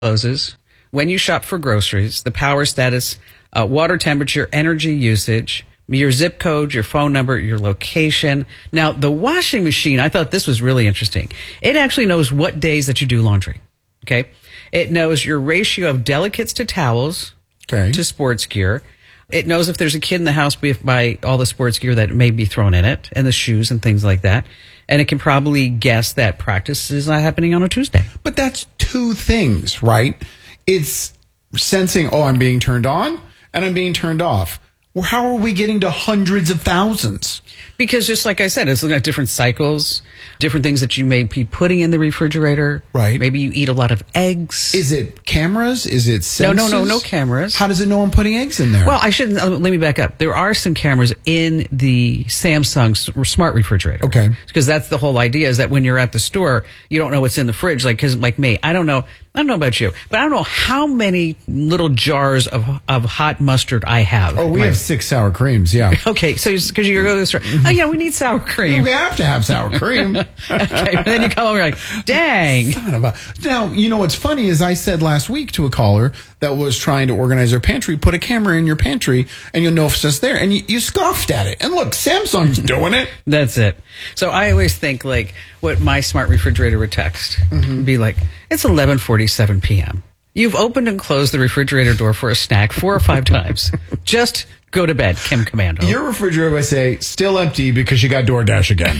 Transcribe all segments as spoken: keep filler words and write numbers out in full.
discloses when you shop for groceries, the power status, uh, water temperature, energy usage, your zip code, your phone number, your location. Now, the washing machine, I thought this was really interesting. It actually knows what days that you do laundry. Okay. It knows your ratio of delicates to towels, okay, to sports gear. It knows if there's a kid in the house by all the sports gear that may be thrown in it, and the shoes and things like that. And it can probably guess that practice is not happening on a Tuesday. But that's two things, right? It's sensing, oh, I'm being turned on and I'm being turned off. Well, how are we getting to hundreds of thousands? Because just like I said, it's looking at different cycles, different things that you may be putting in the refrigerator. Right. Maybe you eat a lot of eggs. Is it cameras? Is it sensors? No, no, no, no cameras. How does it know I'm putting eggs in there? Well, I shouldn't. Uh, let me back up. There are some cameras in the Samsung smart refrigerator. Okay. Because that's the whole idea, is that when you're at the store, you don't know what's in the fridge. Like, cause like me, I don't know. I don't know about you, but I don't know how many little jars of of hot mustard I have. Oh, we have six sour creams, yeah. Okay, so because you go to the store, oh yeah, we need sour cream. We have to have sour cream. Okay, but then you come over like, dang. Son of a... Now, you know what's funny is I said last week to a caller that was trying to organize their pantry, put a camera in your pantry and you'll know if it's just there. And you, you scoffed at it. And look, Samsung's doing it. That's it. So I always think like what my smart refrigerator would text. Mm-hmm. Be like, it's eleven forty-seven p.m. You've opened and closed the refrigerator door for a snack four or five times. Just go to bed, Kim Komando. Your refrigerator, I say, still empty because you got DoorDash again.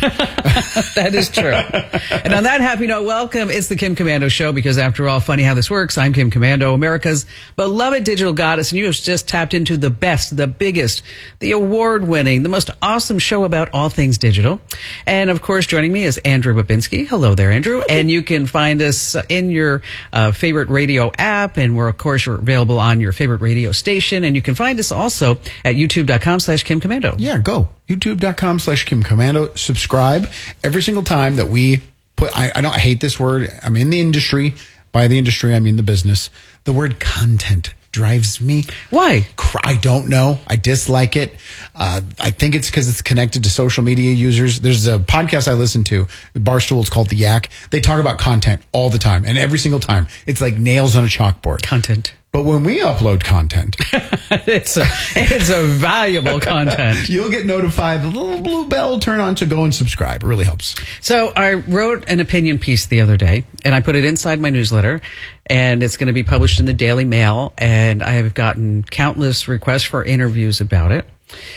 That is true. And on that happy note, welcome. It's the Kim Komando Show because, after all, funny how this works. I'm Kim Komando, America's beloved digital goddess, and you have just tapped into the best, the biggest, the award-winning, the most awesome show about all things digital. And, of course, joining me is Andrew Babinski. Hello there, Andrew. And you can find us in your uh, favorite radio app, and we're, of course, we're available on your favorite radio station. And you can find us also at youtube.com slash Kim Komando. Yeah, go. youtube.com slash Kim Komando. Subscribe. Every single time that we put, I, I don't I hate this word. I'm in the industry. By the industry, I mean the business. The word content drives me. Why? I don't know. I dislike it. Uh, I think it's because it's connected to social media users. There's a podcast I listen to, Barstool. It's called The Yak. They talk about content all the time. And every single time, it's like nails on a chalkboard. Content. But when we upload content, it's a, it's a valuable content. You'll get notified. The little blue bell will turn on to go and subscribe. It really helps. So I wrote an opinion piece the other day, and I put it inside my newsletter, and it's going to be published in the Daily Mail. And I have gotten countless requests for interviews about it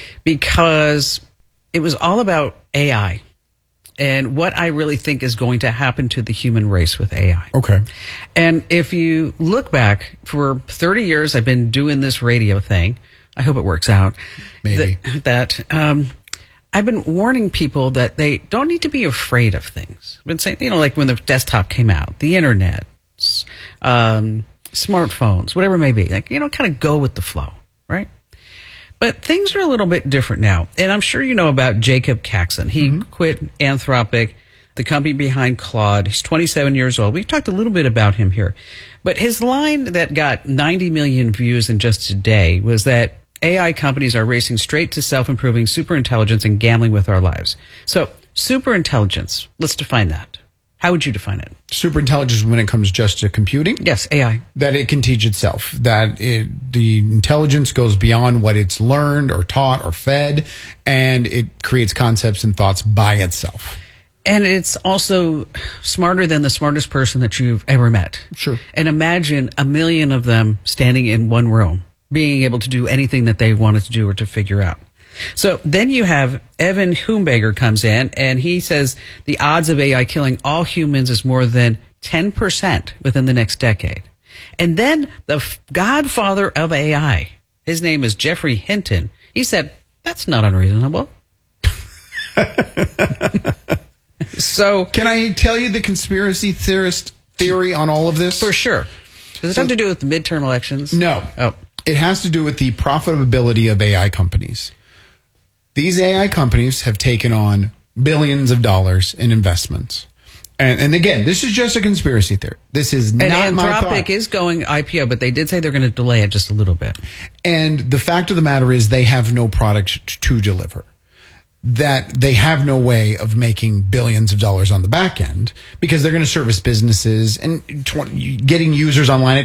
because it was all about A I. And what I really think is going to happen to the human race with A I. Okay. And if you look back, for thirty years, I've been doing this radio thing. I hope it works out. Maybe. That, that um, I've been warning people that they don't need to be afraid of things. I've been saying, you know, like when the desktop came out, the internet, um, smartphones, whatever it may be. Like, you know, kind of go with the flow, right? But things are a little bit different now. And I'm sure you know about Jacob Caxon. He mm-hmm. quit Anthropic, the company behind Claude. He's twenty-seven years old. We've talked a little bit about him here. But his line that got ninety million views in just a day was that A I companies are racing straight to self-improving superintelligence and gambling with our lives. So superintelligence, let's define that. How would you define it? Superintelligence when it comes just to computing? Yes, A I. That it can teach itself. That it, the intelligence goes beyond what it's learned or taught or fed, and it creates concepts and thoughts by itself. And it's also smarter than the smartest person that you've ever met. Sure. And imagine a million of them standing in one room, being able to do anything that they wanted to do or to figure out. So then you have Evan Humberger comes in, and he says the odds of A I killing all humans is more than ten percent within the next decade. And then the f- godfather of A I, his name is Geoffrey Hinton, he said, that's not unreasonable. So can I tell you the conspiracy theorist theory on all of this? For sure. Does it so, have to do with the midterm elections? No. Oh. It has to do with the profitability of A I companies. These A I companies have taken on billions of dollars in investments. And, and again, this is just a conspiracy theory. This is not and my thought. Anthropic is going I P O, but they did say they're going to delay it just a little bit. And the fact of the matter is they have no product to deliver. that they have no way of making billions of dollars on the back end because they're going to service businesses and tw- getting users online at